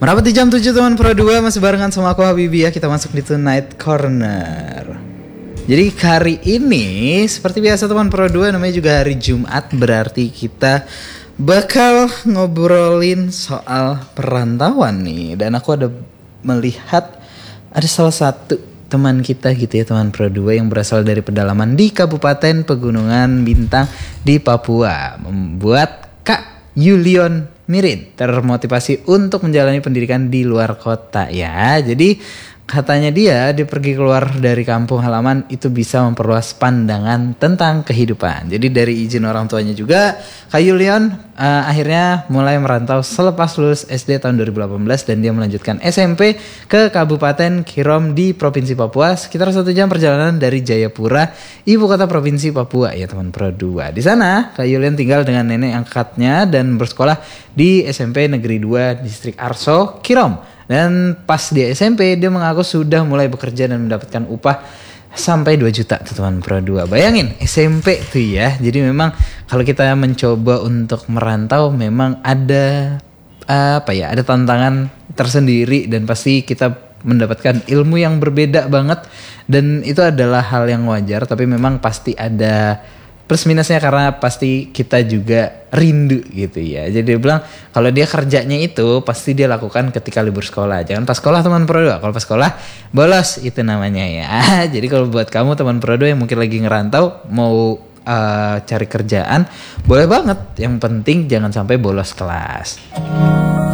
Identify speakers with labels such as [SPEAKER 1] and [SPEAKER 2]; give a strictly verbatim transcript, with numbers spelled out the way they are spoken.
[SPEAKER 1] Merapat di jam tujuh teman Pro dua, masih barengan sama aku Habibie ya. Kita masuk di Tonight Corner. Jadi hari ini seperti biasa teman Pro dua, namanya juga hari Jumat, berarti kita bakal ngobrolin soal perantauan nih. Dan aku ada melihat ada salah satu teman kita gitu ya, teman Pro dua yang berasal dari pedalaman di Kabupaten Pegunungan Bintang di Papua, membuat Kak Yulion Mirin termotivasi untuk menjalani pendidikan di luar kota ya. Jadi katanya dia dia pergi keluar dari kampung halaman itu bisa memperluas pandangan tentang kehidupan. Jadi dari izin orang tuanya juga, Kak Yulion uh, akhirnya mulai merantau selepas lulus S D tahun dua ribu delapan belas, dan dia melanjutkan S M P ke Kabupaten Kirom di Provinsi Papua, sekitar satu jam perjalanan dari Jayapura, ibu kota Provinsi Papua ya teman Pro dua. Di sana Kak Yulion tinggal dengan nenek angkatnya dan bersekolah di S M P Negeri dua Distrik Arso Kirom. Dan pas di S M P dia mengaku sudah mulai bekerja dan mendapatkan upah sampai dua juta tuh teman Pro dua. Bayangin S M P tuh ya. Jadi memang kalau kita mencoba untuk merantau memang ada apa ya, ada tantangan tersendiri dan pasti kita mendapatkan ilmu yang berbeda banget, dan itu adalah hal yang wajar. Tapi memang pasti ada plus minusnya karena pasti kita juga rindu gitu ya. Jadi dia bilang kalau dia kerjanya itu pasti dia lakukan ketika libur sekolah. Jangan pas sekolah teman Pro dua. Kalau pas sekolah bolos itu namanya ya. Jadi kalau buat kamu teman Pro dua yang mungkin lagi ngerantau mau uh, cari kerjaan, boleh banget. Yang penting jangan sampai bolos kelas.